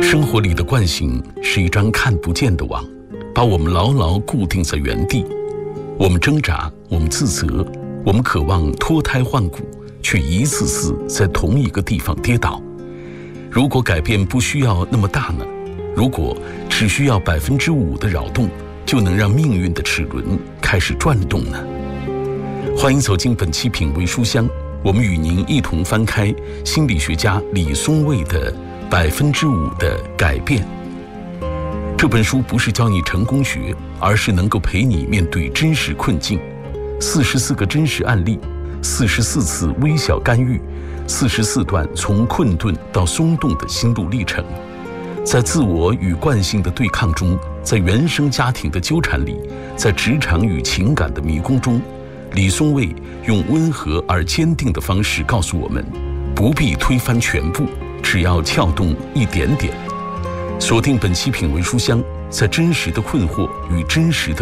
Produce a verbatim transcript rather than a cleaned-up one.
生活里的惯性是一张看不见的网，把我们牢牢固定在原地。我们挣扎，我们自责，我们渴望脱胎换骨，却一次次在同一个地方跌倒。如果改变不需要那么大呢？如果只需要百分之五的扰动，就能让命运的齿轮开始转动呢？欢迎走进本期品味书香，我们与您一同翻开心理学家李松蔚的百分之五的改变。这本书不是教你成功学，而是能够陪你面对真实困境。四十四个真实案例，四十四次微小干预，四十四段从困顿到松动的心路历程。在自我与惯性的对抗中，在原生家庭的纠缠里，在职场与情感的迷宫中，李松蔚用温和而坚定的方式告诉我们，不必推翻全部，只要撬动一点点。锁定本期品味书香，在真实的困惑与真实的